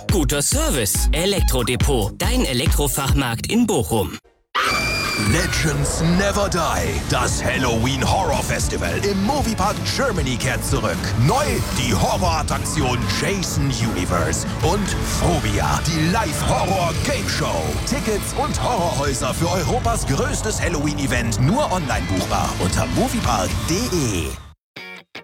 Guter Service. Elektrodepot, dein Elektrofachmarkt in Bochum. Legends Never Die. Das Halloween Horror Festival im Moviepark Germany kehrt zurück. Neu die Horrorattraktion Jason Universe und Phobia, die Live-Horror-Game-Show. Tickets und Horrorhäuser für Europas größtes Halloween-Event nur online buchbar unter moviepark.de.